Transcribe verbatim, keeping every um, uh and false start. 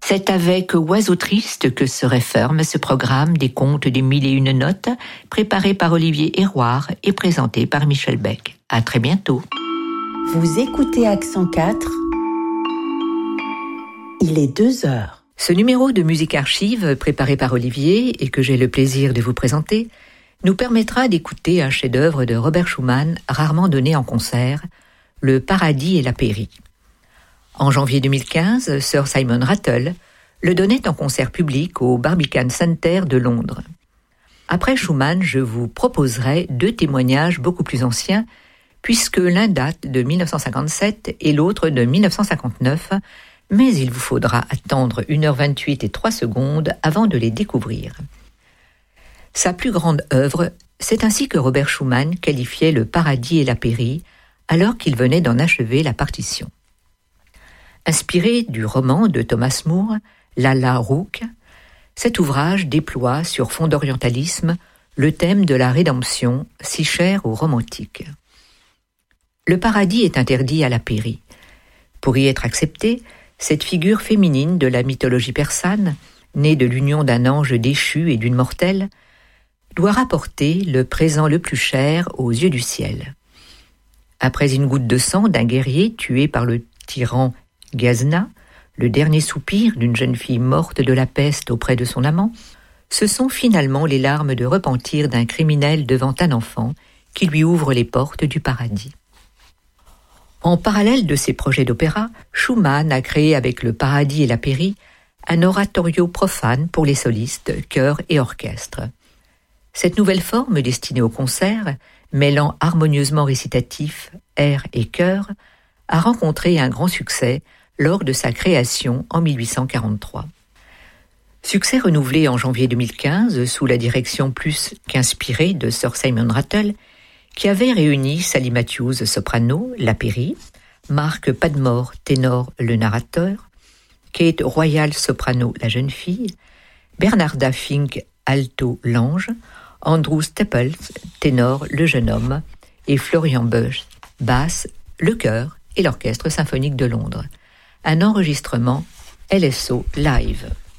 C'est avec Oiseau triste que se referme ce programme des contes des mille et une notes, préparé par Olivier Héroard et présenté par Michel Beck. À très bientôt. Vous écoutez Accent quatre. Il est deux heures. Ce numéro de Musique Archive, préparé par Olivier et que j'ai le plaisir de vous présenter, nous permettra d'écouter un chef-d'œuvre de Robert Schumann rarement donné en concert, Le Paradis et la Pairie. En janvier deux mille quinze, Sir Simon Rattle le donnait en concert public au Barbican Centre de Londres. Après Schumann, je vous proposerai deux témoignages beaucoup plus anciens, puisque l'un date de dix-neuf cent cinquante-sept et l'autre de dix-neuf cent cinquante-neuf, mais il vous faudra attendre une heure vingt-huit et trois secondes avant de les découvrir. Sa plus grande œuvre, c'est ainsi que Robert Schumann qualifiait Le Paradis et la Pairie, alors qu'il venait d'en achever la partition. Inspiré du roman de Thomas Moore, Lalla Rookh, cet ouvrage déploie sur fond d'orientalisme le thème de la rédemption, si cher aux romantiques. Le paradis est interdit à la Pairie. Pour y être accepté, cette figure féminine de la mythologie persane, née de l'union d'un ange déchu et d'une mortelle, doit rapporter le présent le plus cher aux yeux du ciel. Après une goutte de sang d'un guerrier tué par le tyran Ghazna, le dernier soupir d'une jeune fille morte de la peste auprès de son amant, ce sont finalement les larmes de repentir d'un criminel devant un enfant qui lui ouvre les portes du paradis. En parallèle de ses projets d'opéra, Schumann a créé avec Le Paradis et la Pairie un oratorio profane pour les solistes, chœurs et orchestres. Cette nouvelle forme destinée au concert, mêlant harmonieusement récitatif, air et chœur, a rencontré un grand succès lors de sa création en dix-huit cent quarante-trois. Succès renouvelé en janvier deux mille quinze sous la direction plus qu'inspirée de Sir Simon Rattle, qui avait réuni Sally Matthews, soprano, la Pairie, Mark Padmore, ténor, le narrateur, Kate Royal, soprano, la jeune fille, Bernarda Fink, alto, l'ange, Andrew Staples, ténor, le jeune homme, et Florian Bush, basse, le chœur et l'Orchestre symphonique de Londres. Un enregistrement L S O Live.